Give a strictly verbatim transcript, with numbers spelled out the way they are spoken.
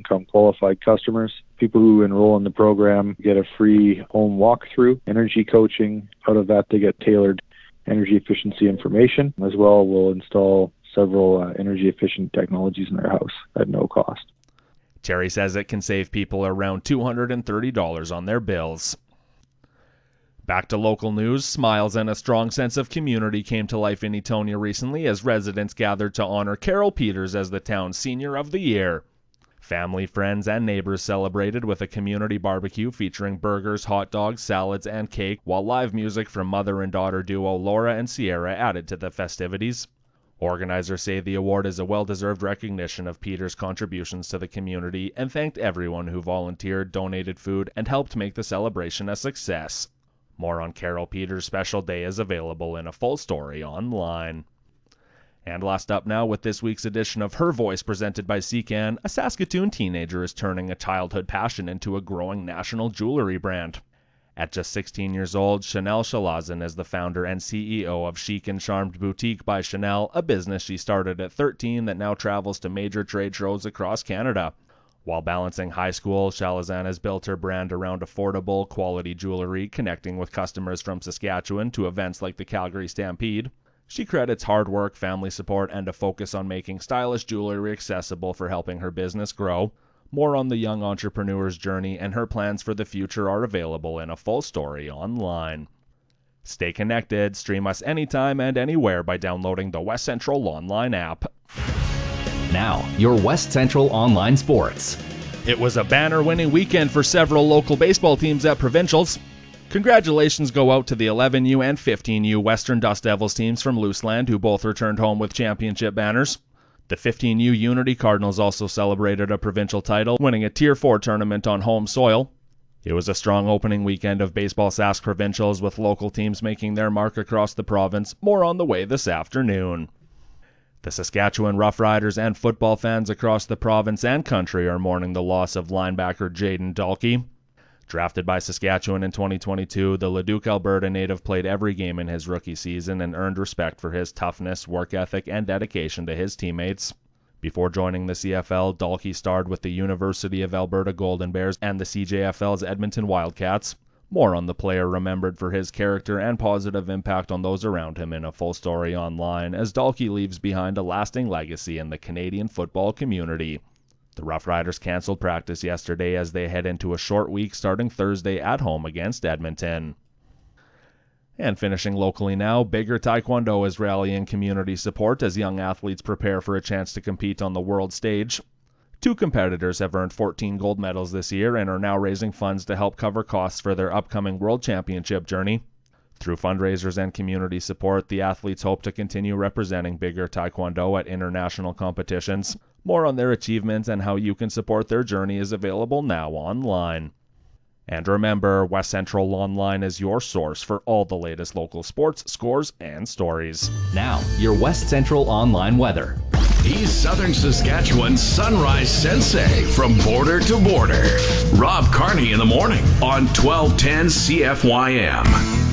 become qualified customers. People who enroll in the program get a free home walkthrough, energy coaching. Out of that, they get tailored energy efficiency information. As well, we'll install several uh, energy efficient technologies in their house at no cost. Terry says it can save people around two hundred thirty dollars on their bills. Back to local news, smiles and a strong sense of community came to life in Etonia recently as residents gathered to honor Carol Peters as the town's Senior of the Year. Family, friends, and neighbors celebrated with a community barbecue featuring burgers, hot dogs, salads, and cake, while live music from mother and daughter duo Laura and Sierra added to the festivities. Organizers say the award is a well-deserved recognition of Peters' contributions to the community and thanked everyone who volunteered, donated food, and helped make the celebration a success. More on Carol Peters' special day is available in a full story online. And last up now with this week's edition of Her Voice presented by C C A N, a Saskatoon teenager is turning a childhood passion into a growing national jewelry brand. At just sixteen years old, Chanel Shalazin is the founder and C E O of Chic and Charmed Boutique by Chanel, a business she started at thirteen that now travels to major trade shows across Canada. While balancing high school, Shalazin has built her brand around affordable, quality jewelry, connecting with customers from Saskatchewan to events like the Calgary Stampede. She credits hard work, family support, and a focus on making stylish jewelry accessible for helping her business grow. More on the young entrepreneur's journey and her plans for the future are available in a full story online. Stay connected, stream us anytime and anywhere by downloading the West Central Online app. Now, your West Central Online Sports. It was a banner-winning weekend for several local baseball teams at provincials. Congratulations go out to the eleven U and fifteen U Western Dust Devils teams from Luseland, who both returned home with championship banners. The fifteen U Unity Cardinals also celebrated a provincial title, winning a Tier four tournament on home soil. It was a strong opening weekend of Baseball Sask provincials, with local teams making their mark across the province. More on the way this afternoon. The Saskatchewan Roughriders and football fans across the province and country are mourning the loss of linebacker Jayden Dalkey. Drafted by Saskatchewan in twenty twenty-two, the Leduc, Alberta native played every game in his rookie season and earned respect for his toughness, work ethic, and dedication to his teammates. Before joining the C F L, Dalkey starred with the University of Alberta Golden Bears and the C J F L's Edmonton Wildcats. More on the player remembered for his character and positive impact on those around him in a full story online, as Dalkey leaves behind a lasting legacy in the Canadian football community. The Roughriders canceled practice yesterday as they head into a short week starting Thursday at home against Edmonton. And finishing locally now, Bigger Taekwondo is rallying community support as young athletes prepare for a chance to compete on the world stage. Two competitors have earned fourteen gold medals this year and are now raising funds to help cover costs for their upcoming World Championship journey. Through fundraisers and community support, the athletes hope to continue representing Bigger Taekwondo at international competitions. More on their achievements and how you can support their journey is available now online. And remember, West Central Online is your source for all the latest local sports, scores, and stories. Now, your West Central Online weather. He's Southern Saskatchewan's sunrise sensei from border to border. Rob Carney in the morning on twelve ten C F Y M.